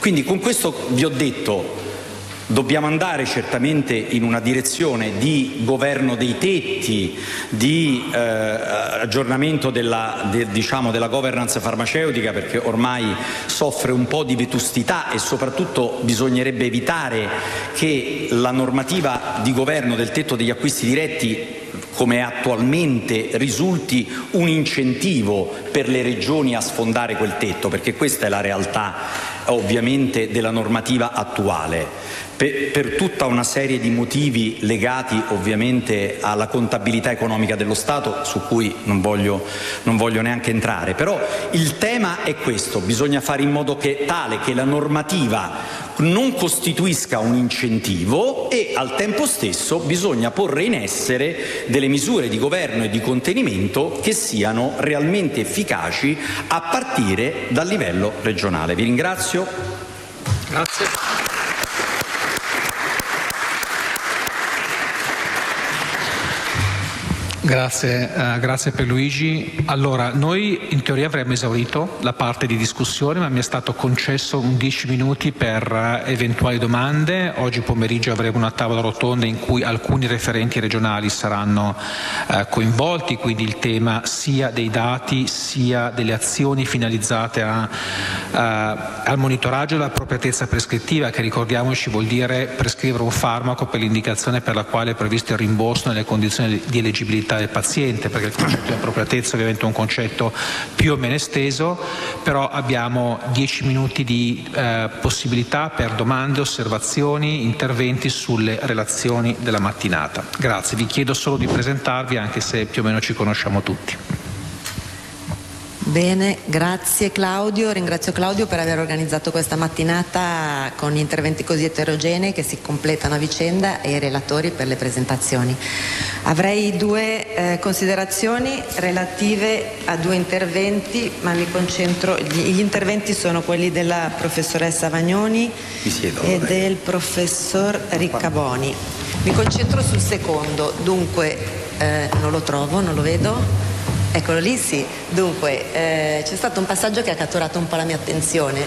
Quindi con questo vi ho detto, dobbiamo andare certamente in una direzione di governo dei tetti, di aggiornamento della governance farmaceutica, perché ormai soffre un po' di vetustità e soprattutto bisognerebbe evitare che la normativa di governo del tetto degli acquisti diretti, come attualmente, risulti un incentivo per le regioni a sfondare quel tetto, perché questa è la realtà ovviamente della normativa attuale. Per tutta una serie di motivi legati ovviamente alla contabilità economica dello Stato, su cui non voglio neanche entrare, però il tema è questo: bisogna fare in modo tale che la normativa non costituisca un incentivo e al tempo stesso bisogna porre in essere delle misure di governo e di contenimento che siano realmente efficaci a partire dal livello regionale. Vi ringrazio. Grazie. Grazie Pierluigi. Allora, noi in teoria avremmo esaurito la parte di discussione, ma mi è stato concesso 10 minuti per eventuali domande. Oggi pomeriggio avremo una tavola rotonda in cui alcuni referenti regionali saranno coinvolti, quindi il tema sia dei dati sia delle azioni finalizzate al monitoraggio della appropriatezza prescrittiva, che ricordiamoci vuol dire prescrivere un farmaco per l'indicazione per la quale è previsto il rimborso nelle condizioni di eleggibilità del paziente, perché il concetto di appropriatezza ovviamente è un concetto più o meno esteso, però abbiamo 10 minuti di possibilità per domande, osservazioni, interventi sulle relazioni della mattinata. Grazie, vi chiedo solo di presentarvi, anche se più o meno ci conosciamo tutti. Bene, grazie Claudio, ringrazio Claudio per aver organizzato questa mattinata con interventi così eterogenei che si completano a vicenda, e i relatori per le presentazioni. Avrei due considerazioni relative a due interventi, ma mi concentro, gli interventi sono quelli della professoressa Vagnoni e del professor Riccaboni. Mi concentro sul secondo, dunque non lo trovo, non lo vedo. Eccolo lì, sì. Dunque, c'è stato un passaggio che ha catturato un po' la mia attenzione.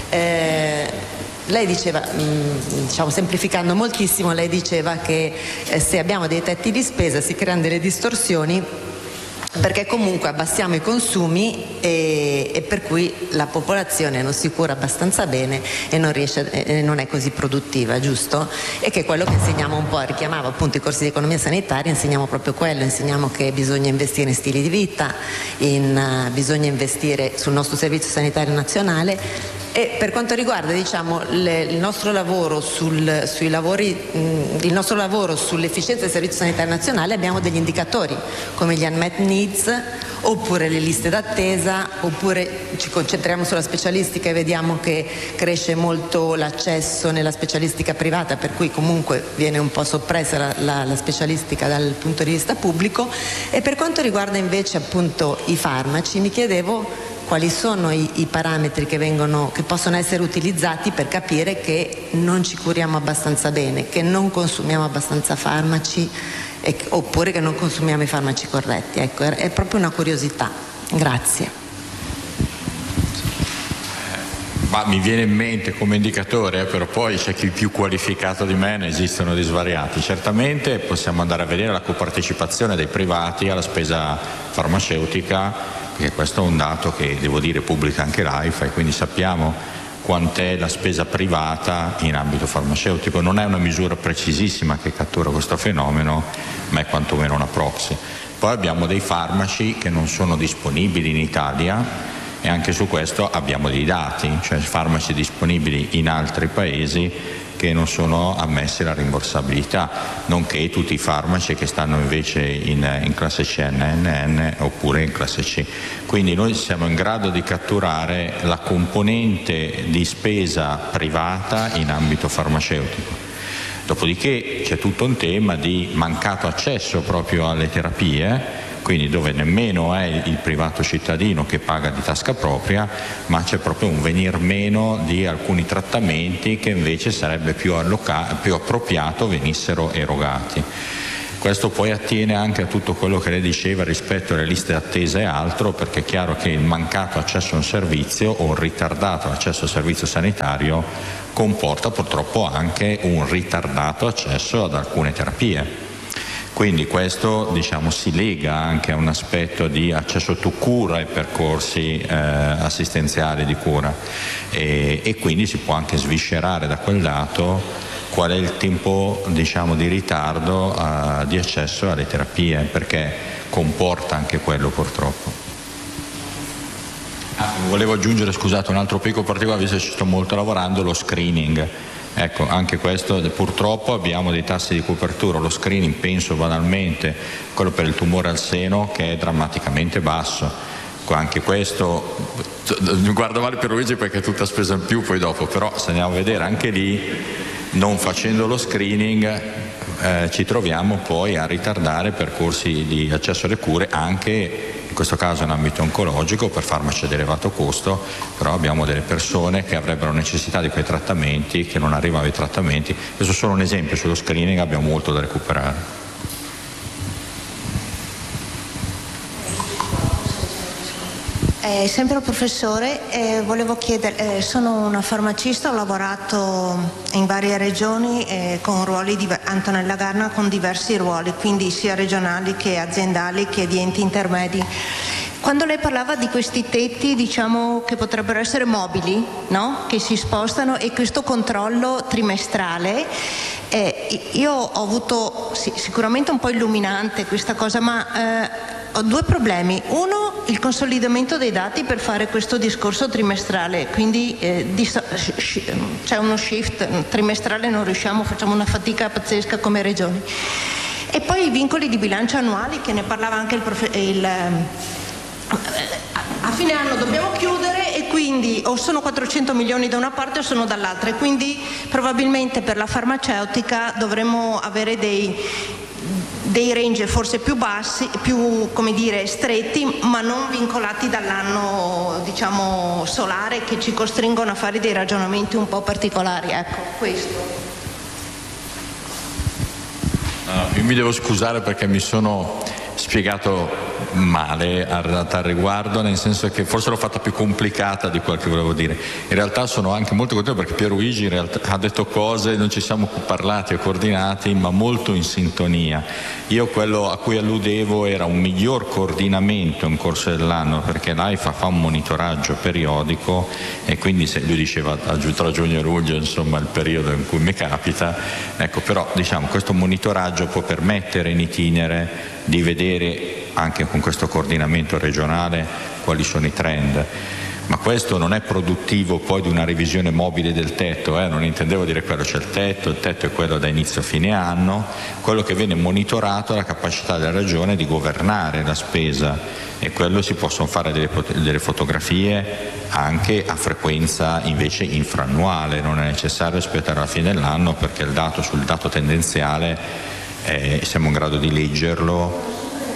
Lei diceva, diciamo semplificando moltissimo, lei diceva che se abbiamo dei tetti di spesa si creano delle distorsioni, perché comunque abbassiamo i consumi e per cui la popolazione non si cura abbastanza bene e non è così produttiva, giusto? E che è quello che insegniamo un po', richiamavo appunto i corsi di economia sanitaria, insegniamo proprio quello, insegniamo che bisogna investire in stili di vita, bisogna investire sul nostro servizio sanitario nazionale. E per quanto riguarda il nostro lavoro sull'efficienza del Servizio Sanitario Nazionale, abbiamo degli indicatori come gli unmet needs oppure le liste d'attesa, oppure ci concentriamo sulla specialistica e vediamo che cresce molto l'accesso nella specialistica privata, per cui comunque viene un po' soppressa la specialistica dal punto di vista pubblico. E per quanto riguarda invece appunto i farmaci, mi chiedevo quali sono i parametri che possono essere utilizzati per capire che non ci curiamo abbastanza bene, che non consumiamo abbastanza farmaci oppure che non consumiamo i farmaci corretti. Ecco, è proprio una curiosità. Grazie. Ma mi viene in mente come indicatore, però poi c'è chi più qualificato di me, ne esistono di svariati. Certamente possiamo andare a vedere la copartecipazione dei privati alla spesa farmaceutica, perché questo è un dato che, devo dire, pubblica anche l'AIFA, e quindi sappiamo quant'è la spesa privata in ambito farmaceutico. Non è una misura precisissima che cattura questo fenomeno, ma è quantomeno una proxy. Poi abbiamo dei farmaci che non sono disponibili in Italia, e anche su questo abbiamo dei dati, cioè farmaci disponibili in altri paesi che non sono ammessi alla rimborsabilità, nonché tutti i farmaci che stanno invece in classe CNNN oppure in classe C. Quindi noi siamo in grado di catturare la componente di spesa privata in ambito farmaceutico. Dopodiché c'è tutto un tema di mancato accesso proprio alle terapie, quindi dove nemmeno è il privato cittadino che paga di tasca propria, ma c'è proprio un venir meno di alcuni trattamenti che invece sarebbe più appropriato venissero erogati. Questo poi attiene anche a tutto quello che lei diceva rispetto alle liste d'attesa e altro, perché è chiaro che il mancato accesso a un servizio o un ritardato accesso al servizio sanitario comporta purtroppo anche un ritardato accesso ad alcune terapie. Quindi questo, diciamo, si lega anche a un aspetto di accesso to cura ai percorsi assistenziali di cura e quindi si può anche sviscerare da quel dato qual è il tempo, diciamo, di ritardo di accesso alle terapie, perché comporta anche quello purtroppo. Volevo aggiungere, scusate, un altro piccolo particolare, visto che ci sto molto lavorando, lo screening. Ecco, anche questo purtroppo abbiamo dei tassi di copertura, lo screening, penso banalmente, quello per il tumore al seno, che è drammaticamente basso. Anche questo, guardo male per Luigi perché è tutta spesa in più poi dopo, però se andiamo a vedere anche lì, non facendo lo screening ci troviamo poi a ritardare percorsi di accesso alle cure, anche in questo caso in ambito oncologico per farmaci ad elevato costo, però abbiamo delle persone che avrebbero necessità di quei trattamenti, che non arrivano ai trattamenti. Questo è solo un esempio, sullo screening abbiamo molto da recuperare. Sempre al professore, volevo chiedere, sono una farmacista, ho lavorato in varie regioni con ruoli Antonella Garna con diversi ruoli, quindi sia regionali che aziendali che di enti intermedi. Quando lei parlava di questi tetti, diciamo che potrebbero essere mobili, no? Che si spostano, e questo controllo trimestrale, io ho avuto sicuramente un po' illuminante questa cosa, ma ho due problemi. Uno, il consolidamento dei dati per fare questo discorso trimestrale, quindi c'è uno shift trimestrale, non riusciamo, facciamo una fatica pazzesca come regioni. E poi i vincoli di bilancio annuali, che ne parlava anche a fine anno dobbiamo chiudere e quindi o sono 400 milioni da una parte o sono dall'altra, e quindi probabilmente per la farmaceutica dovremmo avere dei range forse più bassi, più, come dire, stretti, ma non vincolati dall'anno, diciamo, solare, che ci costringono a fare dei ragionamenti un po' particolari. Ecco, questo. Io mi devo scusare perché mi sono spiegato male al riguardo, nel senso che forse l'ho fatta più complicata di quel che volevo dire. In realtà sono anche molto contento perché Pierluigi in realtà ha detto cose, non ci siamo parlati o coordinati, ma molto in sintonia. Io quello a cui alludevo era un miglior coordinamento in corso dell'anno, perché l'AIFA fa un monitoraggio periodico e quindi se lui diceva tra giugno e luglio, insomma, il periodo in cui mi capita, ecco, però diciamo questo monitoraggio può permettere in itinere di vedere anche con questo coordinamento regionale quali sono i trend. Ma questo non è produttivo poi di una revisione mobile del tetto, non intendevo dire quello, c'è il tetto è quello da inizio a fine anno, quello che viene monitorato è la capacità della regione di governare la spesa, e quello si possono fare delle fotografie anche a frequenza invece infrannuale, non è necessario aspettare la fine dell'anno, perché il dato sul dato tendenziale siamo in grado di leggerlo.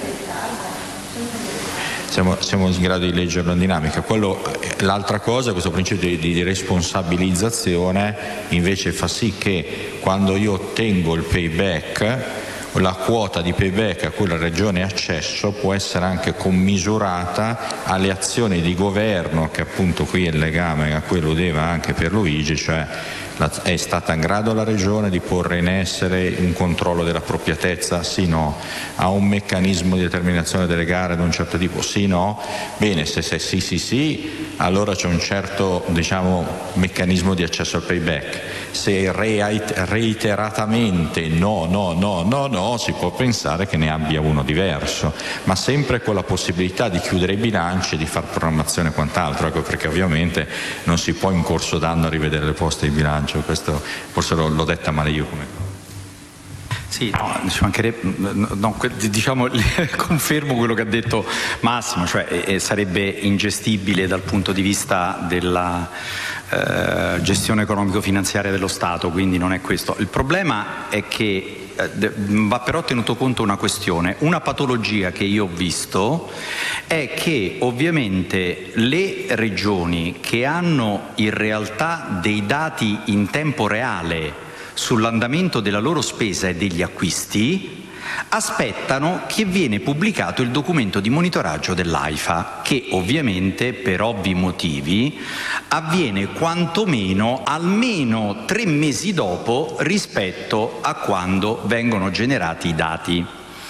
Siamo in grado di leggerlo in dinamica. L'altra cosa, questo principio di responsabilizzazione invece fa sì che quando io ottengo il payback, la quota di payback a cui la regione ha accesso può essere anche commisurata alle azioni di governo, che appunto qui è il legame a cui alludeva anche Pierluigi, cioè è stata in grado la regione di porre in essere un controllo dell'appropriatezza? Sì, no. Ha un meccanismo di determinazione delle gare di un certo tipo? Sì, no. Bene, se sì, allora c'è un certo, diciamo, meccanismo di accesso al payback. Se reiteratamente no, si può pensare che ne abbia uno diverso, ma sempre con la possibilità di chiudere i bilanci e di far programmazione e quant'altro, ecco perché ovviamente non si può in corso d'anno rivedere le poste di bilancio. Questo forse l'ho detta male io come cosa. Sì, diciamo, confermo quello che ha detto Massimo, cioè sarebbe ingestibile dal punto di vista della gestione economico-finanziaria dello Stato, quindi non è questo. Il problema è che va però tenuto conto una questione, una patologia che io ho visto è che ovviamente le regioni che hanno in realtà dei dati in tempo reale sull'andamento della loro spesa e degli acquisti aspettano che viene pubblicato il documento di monitoraggio dell'AIFA, che ovviamente per ovvi motivi avviene quantomeno almeno 3 mesi dopo rispetto a quando vengono generati i dati.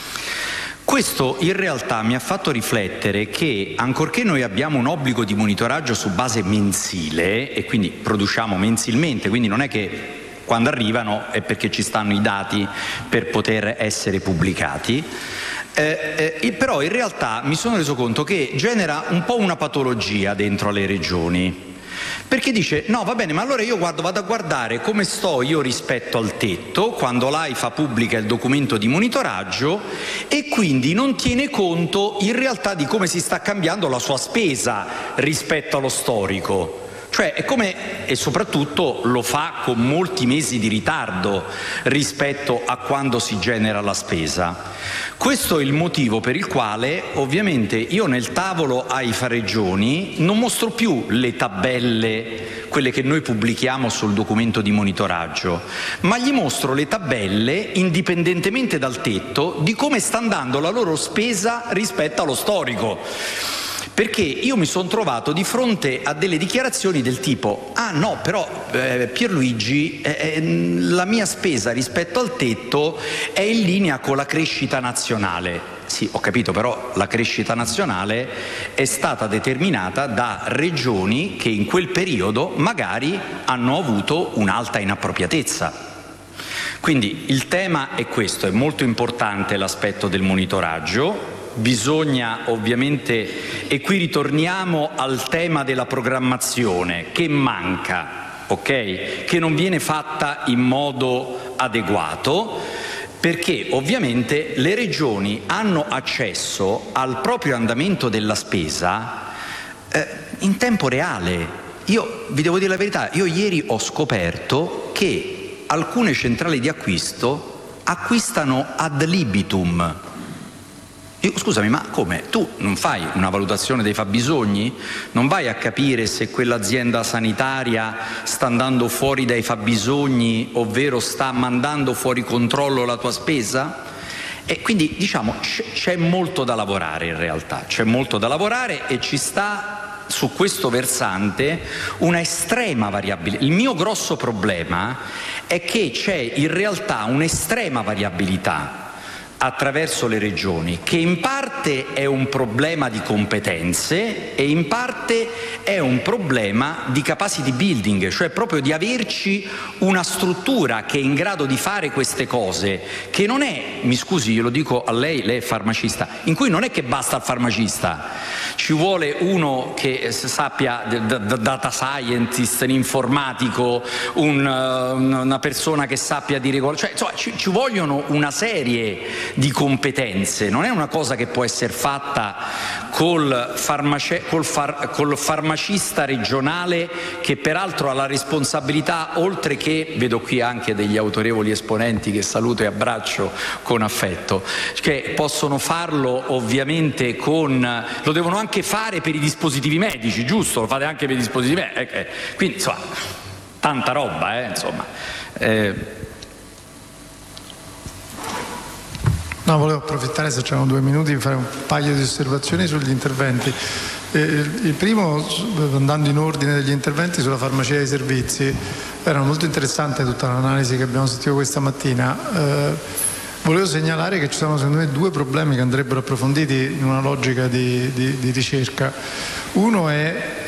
Questo in realtà mi ha fatto riflettere che, ancorché noi abbiamo un obbligo di monitoraggio su base mensile e quindi produciamo mensilmente, quindi non è che quando arrivano è perché ci stanno i dati per poter essere pubblicati, però in realtà mi sono reso conto che genera un po' una patologia dentro alle regioni. Perché dice, no va bene, ma allora io vado a guardare come sto io rispetto al tetto quando l'AIFA pubblica il documento di monitoraggio e quindi non tiene conto in realtà di come si sta cambiando la sua spesa rispetto allo storico. Cioè è come, e soprattutto lo fa con molti mesi di ritardo rispetto a quando si genera la spesa. Questo è il motivo per il quale ovviamente io nel tavolo AIFA Regioni non mostro più le tabelle, quelle che noi pubblichiamo sul documento di monitoraggio, ma gli mostro le tabelle, indipendentemente dal tetto, di come sta andando la loro spesa rispetto allo storico. Perché io mi sono trovato di fronte a delle dichiarazioni del tipo ah no però Pierluigi la mia spesa rispetto al tetto è in linea con la crescita nazionale. Sì, ho capito, però la crescita nazionale è stata determinata da regioni che in quel periodo magari hanno avuto un'alta inappropriatezza. Quindi il tema è questo, è molto importante l'aspetto del monitoraggio. Bisogna ovviamente, e qui ritorniamo al tema della programmazione che manca, ok? Che non viene fatta in modo adeguato, perché ovviamente le regioni hanno accesso al proprio andamento della spesa in tempo reale. Io vi devo dire la verità, io ieri ho scoperto che alcune centrali di acquisto acquistano ad libitum. Scusami, ma come? Tu non fai una valutazione dei fabbisogni? Non vai a capire se quell'azienda sanitaria sta andando fuori dai fabbisogni, ovvero sta mandando fuori controllo la tua spesa? E quindi diciamo c'è molto da lavorare in realtà, c'è molto da lavorare e ci sta su questo versante una estrema variabilità. Il mio grosso problema è che c'è in realtà un'estrema variabilità attraverso le regioni, che in parte è un problema di competenze e in parte è un problema di capacity building, cioè proprio di averci una struttura che è in grado di fare queste cose, che non è, mi scusi, io lo dico a lei è farmacista, in cui non è che basta il farmacista, ci vuole uno che sappia, data scientist, un informatico, una persona che sappia di regolare, cioè insomma, ci vogliono una serie di competenze, non è una cosa che può essere fatta col farmacista regionale, che peraltro ha la responsabilità, oltre che, vedo qui anche degli autorevoli esponenti che saluto e abbraccio con affetto, che possono farlo ovviamente lo devono anche fare per i dispositivi medici, giusto? Lo fate anche per i dispositivi medici, quindi insomma tanta roba, insomma. No, volevo approfittare, se c'erano 2 minuti, di fare un paio di osservazioni sugli interventi. Il primo, andando in ordine degli interventi sulla farmacia dei servizi, era molto interessante tutta l'analisi che abbiamo sentito questa mattina. Volevo segnalare che ci sono secondo me 2 problemi che andrebbero approfonditi in una logica di ricerca. Uno è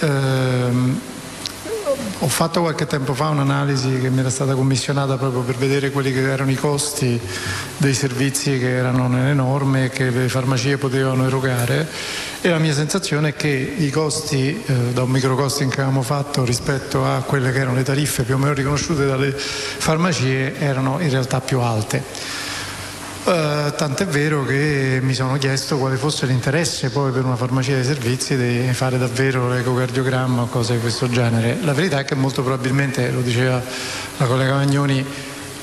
ho fatto qualche tempo fa un'analisi che mi era stata commissionata proprio per vedere quelli che erano i costi dei servizi che erano nelle norme che le farmacie potevano erogare, e la mia sensazione è che i costi da un microcosting che avevamo fatto rispetto a quelle che erano le tariffe più o meno riconosciute dalle farmacie erano in realtà più alte. Tant'è vero che mi sono chiesto quale fosse l'interesse poi per una farmacia dei servizi di fare davvero l'ecocardiogramma o cose di questo genere. La verità è che molto probabilmente, lo diceva la collega Magnoni,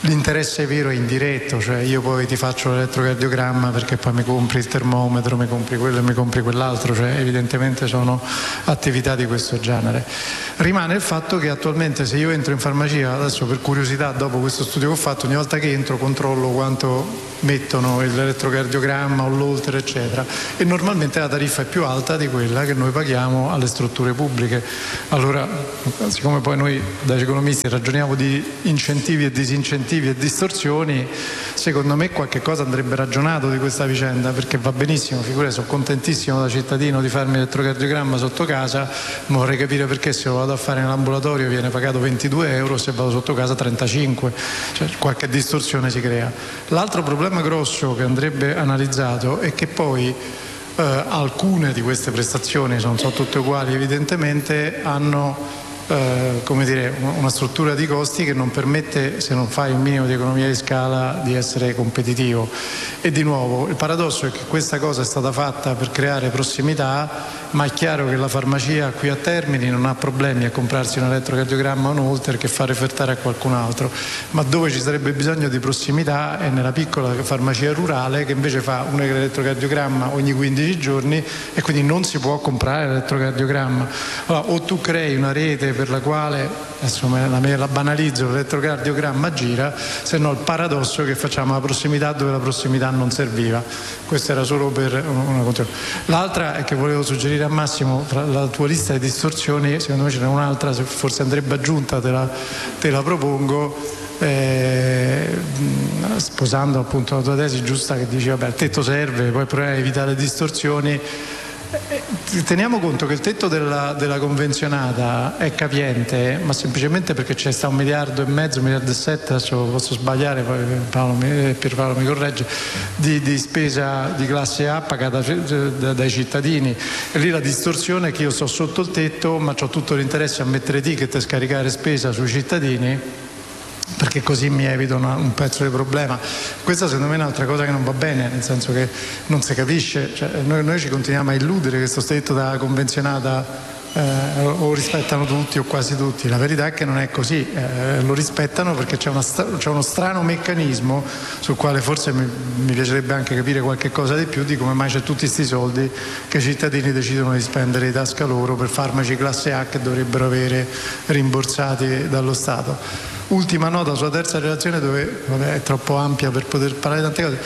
L'interesse vero è indiretto, cioè io poi ti faccio l'elettrocardiogramma perché poi mi compri il termometro, mi compri quello e mi compri quell'altro, cioè evidentemente sono attività di questo genere. Rimane il fatto che attualmente se io entro in farmacia, adesso per curiosità, dopo questo studio che ho fatto, ogni volta che entro controllo quanto mettono l'elettrocardiogramma o l'oltre eccetera, e normalmente la tariffa è più alta di quella che noi paghiamo alle strutture pubbliche. Allora, siccome poi noi da economisti ragioniamo di incentivi e disincentivi e distorsioni, secondo me qualche cosa andrebbe ragionato di questa vicenda, perché va benissimo, figurati, sono contentissimo da cittadino di farmi l'elettrocardiogramma sotto casa, ma vorrei capire perché se lo vado a fare nell'ambulatorio viene pagato 22 euro, se vado sotto casa 35, cioè qualche distorsione si crea. L'altro problema grosso che andrebbe analizzato è che poi alcune di queste prestazioni, non sono tutte uguali evidentemente, hanno una struttura di costi che non permette, se non fai un minimo di economia di scala, di essere competitivo. E di nuovo il paradosso è che questa cosa è stata fatta per creare prossimità, ma è chiaro che la farmacia qui a Termini non ha problemi a comprarsi un elettrocardiogramma o un holter che fa refertare a qualcun altro, ma dove ci sarebbe bisogno di prossimità è nella piccola farmacia rurale, che invece fa un elettrocardiogramma ogni 15 giorni e quindi non si può comprare l'elettrocardiogramma. Allora, o tu crei una rete per la quale, adesso la banalizzo, l'elettrocardiogramma gira, se no il paradosso è che facciamo la prossimità dove la prossimità non serviva. Questo era solo per una controllo. L'altra è che volevo suggerire a Massimo, fra la tua lista di distorsioni, secondo me ce n'è un'altra, se forse andrebbe aggiunta, te la propongo, sposando appunto la tua tesi giusta che dice vabbè, il tetto serve, poi provare a evitare distorsioni. Teniamo conto che il tetto della convenzionata è capiente, ma semplicemente perché c'è sta 1,5 miliardi, 1,7 miliardi, adesso posso sbagliare, poi Pierpaolo mi corregge, di spesa di classe A pagata dai cittadini, e lì la distorsione è che io sto sotto il tetto ma ho tutto l'interesse a mettere ticket e scaricare spesa sui cittadini, perché così mi evito un pezzo di problema. Questa secondo me è un'altra cosa che non va bene, nel senso che non si capisce, cioè, noi ci continuiamo a illudere che questo tetto da convenzionata o rispettano tutti o quasi tutti. La verità è che non è così, lo rispettano perché c'è uno strano meccanismo sul quale forse mi piacerebbe anche capire qualche cosa di più, di come mai c'è tutti questi soldi che i cittadini decidono di spendere di tasca loro per farmaci classe A che dovrebbero avere rimborsati dallo Stato. Ultima nota sulla terza relazione, dove è troppo ampia per poter parlare di tante cose.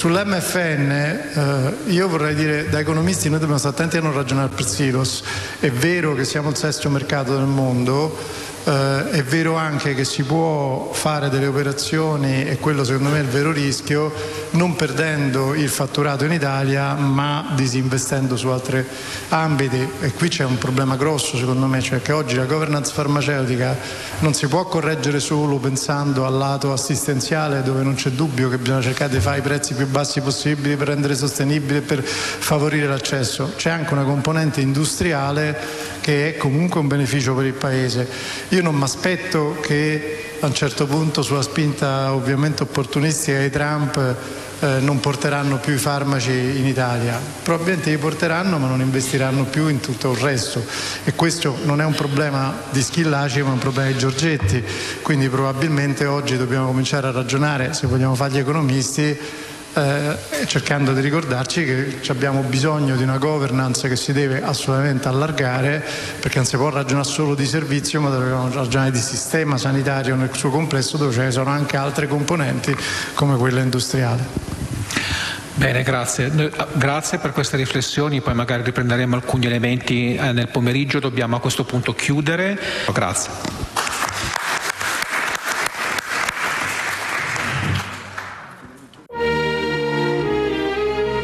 Sull'MFN io vorrei dire, da economisti noi dobbiamo stare attenti a non ragionare per silos. È vero che siamo il sesto mercato del mondo, è vero anche che si può fare delle operazioni, e quello secondo me è il vero rischio, non perdendo il fatturato in Italia ma disinvestendo su altri ambiti. E qui c'è un problema grosso secondo me, cioè che oggi la governance farmaceutica non si può correggere solo pensando al lato assistenziale, dove non c'è dubbio che bisogna cercare di fare i prezzi più bassi possibili per rendere sostenibile e per favorire l'accesso. C'è anche una componente industriale che è comunque un beneficio per il Paese. Io non mi aspetto che a un certo punto, sulla spinta ovviamente opportunistica di Trump, non porteranno più i farmaci in Italia. Probabilmente li porteranno, ma non investiranno più in tutto il resto, e questo non è un problema di Schillaci ma è un problema di Giorgetti. Quindi probabilmente oggi dobbiamo cominciare a ragionare, se vogliamo fare gli economisti, cercando di ricordarci che abbiamo bisogno di una governance che si deve assolutamente allargare, perché non si può ragionare solo di servizio, ma dobbiamo ragionare di sistema sanitario nel suo complesso, dove ce ne sono anche altre componenti come quella industriale. Bene, grazie per queste riflessioni, poi magari riprenderemo alcuni elementi nel pomeriggio. Dobbiamo a questo punto chiudere. Grazie.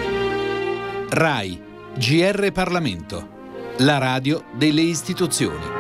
RAI, GR Parlamento, la radio delle istituzioni.